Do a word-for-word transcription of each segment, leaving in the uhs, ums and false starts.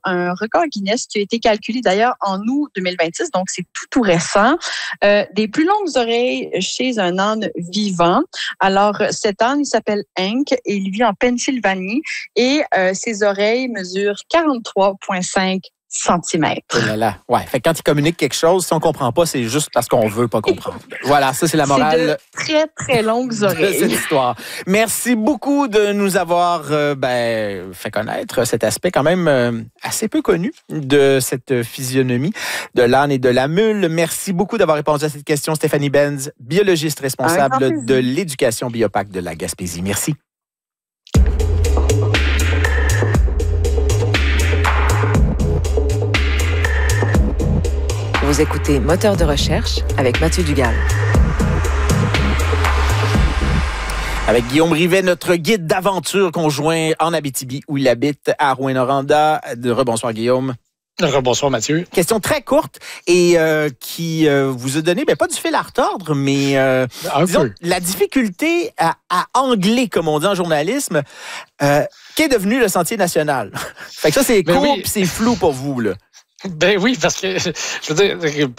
un record Guinness qui a été calculé d'ailleurs en août deux mille vingt-six, donc c'est tout tout récent. Euh, des plus longues oreilles chez un âne vivant. Alors, cet âne, il s'appelle Hank et il vit en Pennsylvanie et euh, ses oreilles mesurent quarante-trois virgule cinq centimètres. Oh là là. Ouais. Fait que quand il communique quelque chose, si on comprend pas, c'est juste parce qu'on veut pas comprendre. Voilà, ça c'est la morale. C'est de très très longues oreilles. De cette histoire. Merci beaucoup de nous avoir euh, ben, fait connaître cet aspect quand même euh, assez peu connu de cette physionomie de l'âne et de la mule. Merci beaucoup d'avoir répondu à cette question, Stéphanie Benz, biologiste responsable de l'éducation Biopac de la Gaspésie. Merci. Vous écoutez Moteur de recherche avec Mathieu Dugal. Avec Guillaume Rivet, notre guide d'aventure conjoint en Abitibi, où il habite à Rouyn-Noranda. Rebonsoir Guillaume. Rebonsoir Mathieu. Question très courte et euh, qui euh, vous a donné, ben, pas du fil à retordre, mais euh, disons, la difficulté à, à angler, comme on dit en journalisme, euh, qu'est devenu le Sentier national. Fait que ça, c'est court oui. Puis c'est flou pour vous, là. Ben oui, parce que, je veux dire,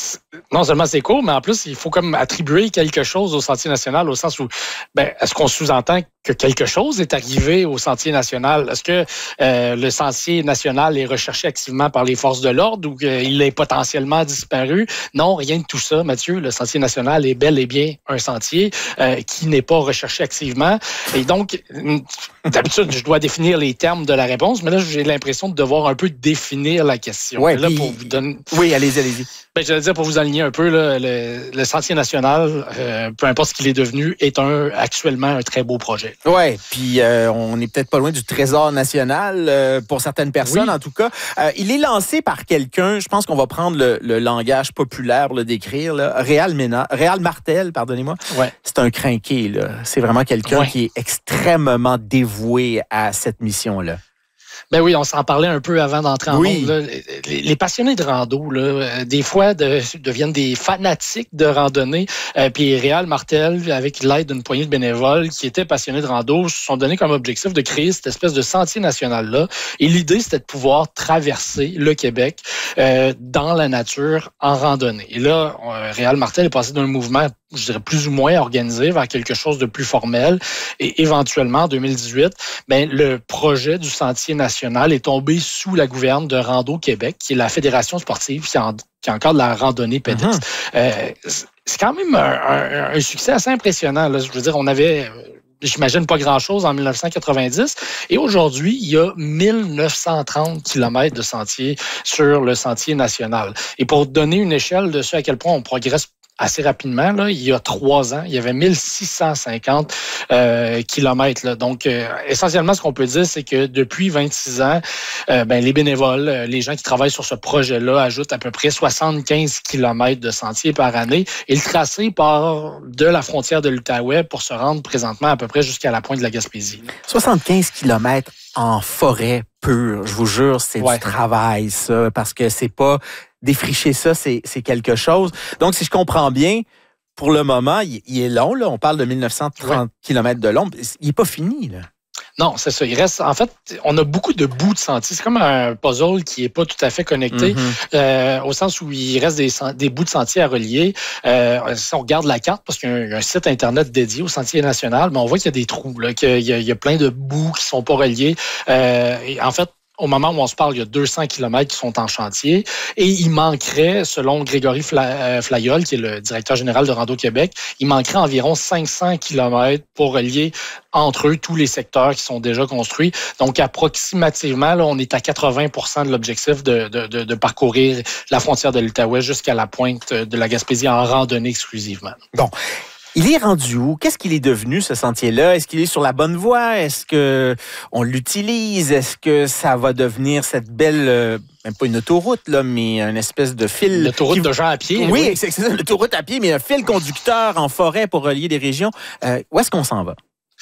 non seulement c'est court, mais en plus, il faut comme attribuer quelque chose au Sentier national, au sens où, ben, est-ce qu'on sous-entend que quelque chose est arrivé au Sentier national? Est-ce que euh, le Sentier national est recherché activement par les forces de l'ordre ou qu'il est potentiellement disparu? Non, rien de tout ça, Mathieu. Le Sentier national est bel et bien un sentier euh, qui n'est pas recherché activement. Et donc, d'habitude, je dois définir les termes de la réponse, mais là, j'ai l'impression de devoir un peu définir la question. Ouais, là, puis... pour vous donner... Oui, allez-y, allez-y. Ben, je veux dire, pour vous aligner un peu, là, le, le Sentier national, euh, peu importe ce qu'il est devenu, est un, actuellement un très beau projet. Oui, puis euh, on n'est peut-être pas loin du trésor national euh, pour certaines personnes, oui. En tout cas. Euh, il est lancé par quelqu'un, je pense qu'on va prendre le, le langage populaire pour le décrire, là. Réal Ménard, Réal Martel, pardonnez-moi. Ouais. C'est un crinqué, là. C'est vraiment quelqu'un ouais. qui est extrêmement dévoué à cette mission-là. Ben oui, on s'en parlait un peu avant d'entrer en oui. monde. Là. Les, les passionnés de rando, là, des fois, de, deviennent des fanatiques de randonnée. Euh, puis Réal Martel, avec l'aide d'une poignée de bénévoles qui étaient passionnés de rando, se sont donnés comme objectif de créer cette espèce de sentier national-là. Et l'idée, c'était de pouvoir traverser le Québec euh, dans la nature en randonnée. Et là, euh, Réal Martel est passé d'un mouvement, je dirais, plus ou moins organisé vers quelque chose de plus formel. Et éventuellement, en deux mille dix-huit, ben, le projet du sentier national est tombé sous la gouverne de Rando Québec, qui est la fédération sportive qui, en, qui a encore de la randonnée pédestre. Uh-huh. Euh, c'est quand même un, un, un succès assez impressionnant. Là. Je veux dire, on avait... J'imagine pas grand-chose en dix-neuf cent quatre-vingt-dix. Et aujourd'hui, il y a mille neuf cent trente kilomètres de sentiers sur le sentier national. Et pour donner une échelle de ce à quel point on progresse assez rapidement, là, il y a trois ans, il y avait mille six cent cinquante euh, kilomètres. Là. Donc, euh, essentiellement, ce qu'on peut dire, c'est que depuis vingt-six ans, euh, ben, les bénévoles, les gens qui travaillent sur ce projet-là ajoutent à peu près soixante-quinze kilomètres de sentiers par année. Et le tracé part de la frontière de l'Outaouais pour se rendre présentement à peu près jusqu'à la pointe de la Gaspésie. soixante-quinze kilomètres en forêt pure, je vous jure, c'est ouais. du travail, ça, parce que c'est pas... Défricher ça, c'est, c'est quelque chose. Donc, si je comprends bien, pour le moment, il, il est long, là. On parle de mille neuf cent trente ouais. kilomètres de long. Il n'est pas fini, là. Non, c'est ça. Il reste, en fait, on a beaucoup de bouts de sentiers. C'est comme un puzzle qui n'est pas tout à fait connecté, mm-hmm. euh, au sens où il reste des, des bouts de sentiers à relier. Euh, si on regarde la carte, parce qu'il y a un, il y a un site Internet dédié au Sentier national, mais on voit qu'il y a des trous, là, qu'il y a, il y a plein de bouts qui ne sont pas reliés. Euh, et en fait, au moment où on se parle, il y a deux cents kilomètres qui sont en chantier et il manquerait, selon Grégory Flayol, qui est le directeur général de Rando Québec, il manquerait environ cinq cents kilomètres pour relier entre eux tous les secteurs qui sont déjà construits. Donc, approximativement, là, on est à quatre-vingts pour cent de l'objectif de, de, de, de parcourir la frontière de l'Outaouais jusqu'à la pointe de la Gaspésie en randonnée exclusivement. Bon. Il est rendu où? Qu'est-ce qu'il est devenu, ce sentier-là? Est-ce qu'il est sur la bonne voie? Est-ce qu'on l'utilise? Est-ce que ça va devenir cette belle, euh, même pas une autoroute, là, mais une espèce de fil... L'autoroute qui... de gens à pied. Oui, oui. c'est, c'est ça, l'autoroute à pied, mais un fil conducteur en forêt pour relier des régions. Euh, où est-ce qu'on s'en va?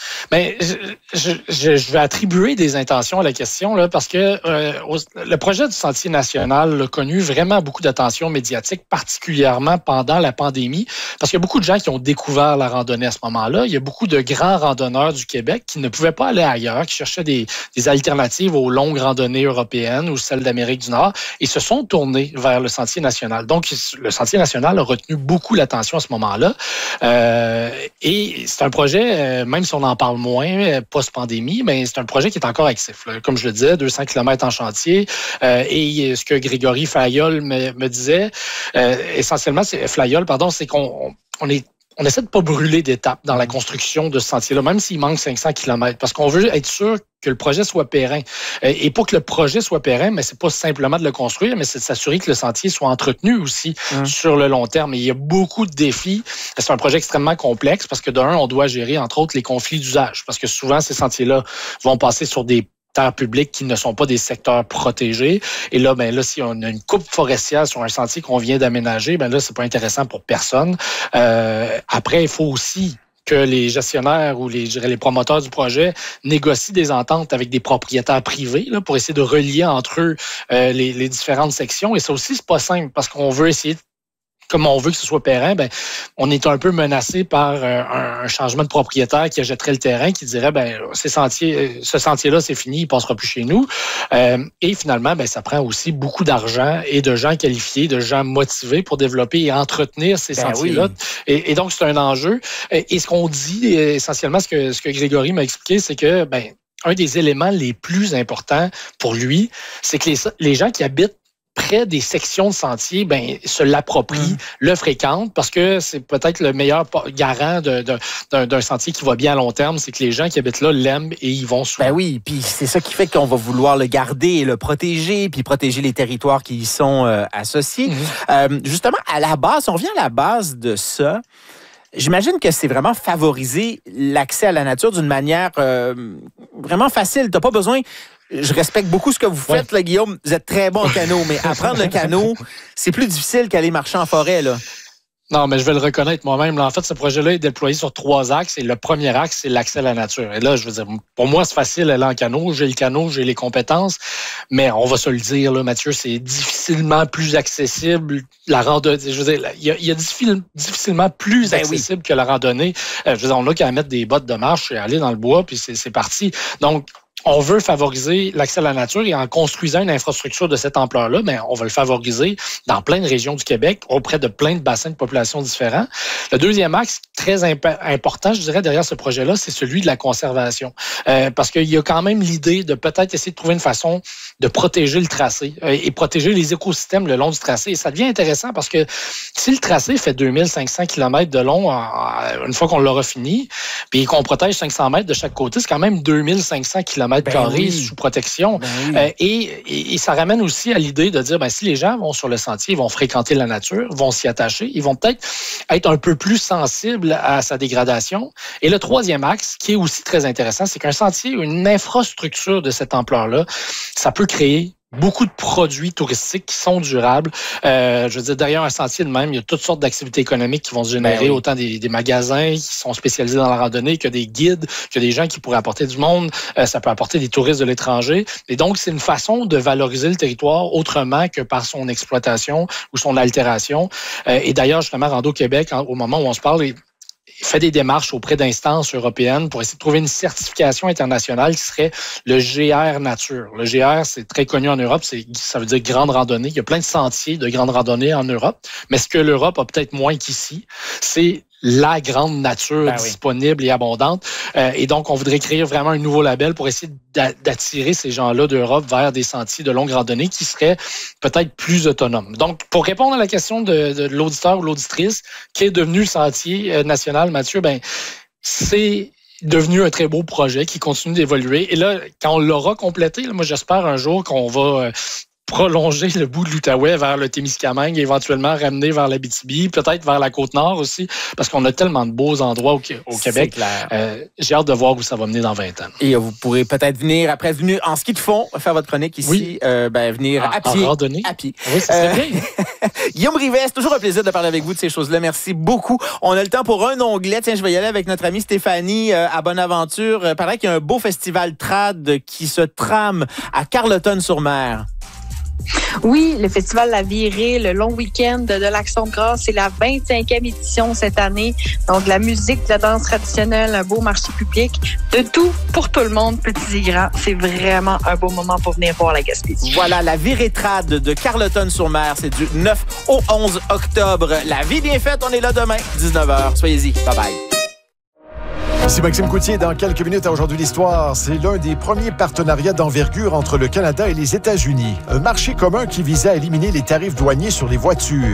Mais je, je, je vais attribuer des intentions à la question là, parce que euh, le projet du Sentier national a connu vraiment beaucoup d'attention médiatique, particulièrement pendant la pandémie, parce qu'il y a beaucoup de gens qui ont découvert la randonnée à ce moment-là. Il y a beaucoup de grands randonneurs du Québec qui ne pouvaient pas aller ailleurs, qui cherchaient des, des alternatives aux longues randonnées européennes ou celles d'Amérique du Nord et se sont tournés vers le Sentier national. Donc, le Sentier national a retenu beaucoup l'attention à ce moment-là. Euh, et c'est un projet, même si on en parle moins post-pandémie, mais c'est un projet qui est encore actif. Là. Comme je le disais, deux cents kilomètres en chantier. Euh, et ce que Grégory Flayol me, me disait, euh, essentiellement, c'est, Flayol, pardon, c'est qu'on on est On essaie de ne pas brûler d'étapes dans la construction de ce sentier-là, même s'il manque cinq cents kilomètres, parce qu'on veut être sûr que le projet soit périn. Et pour que le projet soit périn, mais c'est pas simplement de le construire, mais c'est de s'assurer que le sentier soit entretenu aussi mmh. sur le long terme. Et il y a beaucoup de défis. C'est un projet extrêmement complexe parce que d'un, on doit gérer, entre autres, les conflits d'usage. Parce que souvent, ces sentiers-là vont passer sur des terres publiques qui ne sont pas des secteurs protégés. Et là, ben là, si on a une coupe forestière sur un sentier qu'on vient d'aménager, ben là, c'est pas intéressant pour personne. Euh, après, il faut aussi que les gestionnaires ou les, je dirais, les promoteurs du projet négocient des ententes avec des propriétaires privés là, pour essayer de relier entre eux euh, les, les différentes sections. Et ça aussi, c'est pas simple parce qu'on veut essayer de comme on veut que ce soit périn, ben, on est un peu menacé par euh, un, un changement de propriétaire qui achèterait le terrain, qui dirait, ben, ces sentiers, ce sentier-là, c'est fini, il passera plus chez nous. Euh, et finalement, ben, ça prend aussi beaucoup d'argent et de gens qualifiés, de gens motivés pour développer et entretenir ces ben sentiers-là. Oui. Et, et donc, c'est un enjeu. Et, et ce qu'on dit, essentiellement, ce que, ce que Grégory m'a expliqué, c'est que, ben, un des éléments les plus importants pour lui, c'est que les, les gens qui habitent près des sections de sentiers, ben, se l'approprient, mmh. le fréquentent, parce que c'est peut-être le meilleur garant de, de, d'un, d'un sentier qui va bien à long terme, c'est que les gens qui habitent là l'aiment et ils vont souvent. Ben oui, puis c'est ça qui fait qu'on va vouloir le garder et le protéger, puis protéger les territoires qui y sont euh, associés. Mmh. Euh, justement, à la base, on revient à la base de ça. J'imagine que c'est vraiment favoriser l'accès à la nature d'une manière euh, vraiment facile. T'as pas besoin... Je respecte beaucoup ce que vous faites, ouais. là, Guillaume. Vous êtes très bon en canot, mais apprendre le canot, c'est plus difficile qu'aller marcher en forêt, là. Non, mais je vais le reconnaître moi-même. Là, en fait, ce projet-là est déployé sur trois axes. Et le premier axe, c'est l'accès à la nature. Et là, je veux dire, pour moi, c'est facile aller en canot. J'ai le canot, j'ai les compétences. Mais on va se le dire, là, Mathieu, c'est difficilement plus accessible. La randonnée, je veux dire, il y a, il y a difficile, difficilement plus ben accessible oui. que la randonnée. Euh, je veux dire, on n'a qu'à mettre des bottes de marche et aller dans le bois, puis c'est, c'est parti. Donc, on veut favoriser l'accès à la nature et en construisant une infrastructure de cette ampleur-là, ben, on va le favoriser dans plein de régions du Québec, auprès de plein de bassins de population différents. Le deuxième axe, très imp- important, je dirais, derrière ce projet-là, c'est celui de la conservation. Euh, parce qu'il y a quand même l'idée de peut-être essayer de trouver une façon de protéger le tracé euh, et protéger les écosystèmes le long du tracé. Et ça devient intéressant parce que si le tracé fait deux mille cinq cents kilomètres de long en, en, une fois qu'on l'aura fini, puis qu'on protège cinq cents mètres de chaque côté, c'est quand même deux mille cinq cents kilomètres Ben carrés oui. sous protection. Ben oui. euh, et, et, et ça ramène aussi à l'idée de dire, ben, si les gens vont sur le sentier, ils vont fréquenter la nature, vont s'y attacher, ils vont peut-être être un peu plus sensibles à sa dégradation. Et le troisième axe, qui est aussi très intéressant, c'est qu'un sentier, une infrastructure de cette ampleur-là, ça peut créer beaucoup de produits touristiques qui sont durables. Euh, je veux dire, derrière un sentier de même, il y a toutes sortes d'activités économiques qui vont se générer, ben oui. autant des, des magasins qui sont spécialisés dans la randonnée que des guides, que des gens qui pourraient apporter du monde. Euh, ça peut apporter des touristes de l'étranger. Et donc, c'est une façon de valoriser le territoire autrement que par son exploitation ou son altération. Euh, et d'ailleurs, justement, Rando Québec, au moment où on se parle, fait des démarches auprès d'instances européennes pour essayer de trouver une certification internationale qui serait le G R Nature. Le G R, c'est très connu en Europe, c'est, ça veut dire grande randonnée. Il y a plein de sentiers de grande randonnée en Europe, mais ce que l'Europe a peut-être moins qu'ici, c'est la grande nature ben disponible oui. et abondante. Euh, et donc, on voudrait créer vraiment un nouveau label pour essayer d'attirer ces gens-là d'Europe vers des sentiers de longue randonnée qui seraient peut-être plus autonomes. Donc, pour répondre à la question de, de l'auditeur ou l'auditrice, qui est devenu le sentier national, Mathieu, ben c'est devenu un très beau projet qui continue d'évoluer. Et là, quand on l'aura complété, là, moi, j'espère un jour qu'on va... Euh, prolonger le bout de l'Outaouais vers le Témiscamingue et éventuellement ramener vers l'Abitibi, peut-être vers la Côte-Nord aussi, parce qu'on a tellement de beaux endroits au, au Québec. Euh, j'ai hâte de voir où ça va mener dans vingt ans. Et vous pourrez peut-être venir, après venir en ski de fond, faire votre chronique ici, oui. euh, ben, venir en, à pied. En randonnée. À pied. Oui, ça serait euh, bien. Guillaume Rivet, c'est toujours un plaisir de parler avec vous de ces choses-là. Merci beaucoup. On a le temps pour un onglet. Tiens, je vais y aller avec notre amie Stéphanie euh, à Bonaventure. Euh, paraît qu'il y a un beau festival trad qui se trame à Carleton-sur-Mer. Oui, le festival La Virée, le long week-end de l'Action de grâce, c'est la vingt-cinquième édition cette année. Donc, la musique, de la danse traditionnelle, un beau marché public, de tout pour tout le monde, petits et grands. C'est vraiment un beau moment pour venir voir la Gaspésie. Voilà, la Virée trad de Carleton-sur-Mer, c'est du neuf au onze octobre. La vie bien faite, on est là demain, dix-neuf heures. Soyez-y. Bye-bye. Ici Maxime Coutier, dans quelques minutes à Aujourd'hui l'Histoire. C'est l'un des premiers partenariats d'envergure entre le Canada et les États-Unis. Un marché commun qui visait à éliminer les tarifs douaniers sur les voitures.